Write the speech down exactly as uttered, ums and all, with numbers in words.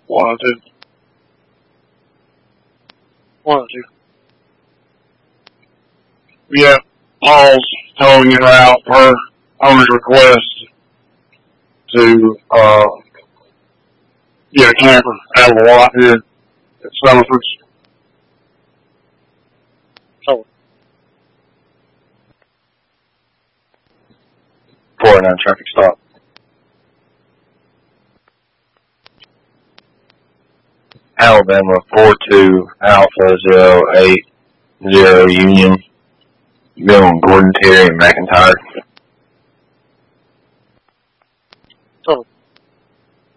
One or two. One or two. Yeah, Paul's towing en route per owner's request to uh, get a camper out of the lot here at Summerford's. So, four oh nine traffic stop. Alabama four two Alpha zero eight zero Union. Bill Gordon Terry and McIntyre.